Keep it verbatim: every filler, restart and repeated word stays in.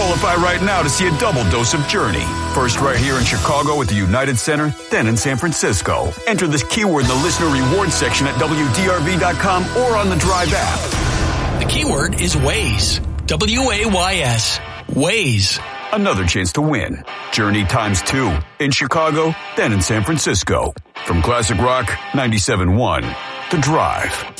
qualify right now to see a double dose of Journey. First right here in Chicago at the United Center, then in San Francisco. Enter this keyword in the listener rewards section at W D R V dot com or on the Drive app. The keyword is Waze. W A Y S. Waze. Another chance to win. Journey times two. In Chicago, then in San Francisco. From Classic Rock ninety-seven point one, The Drive.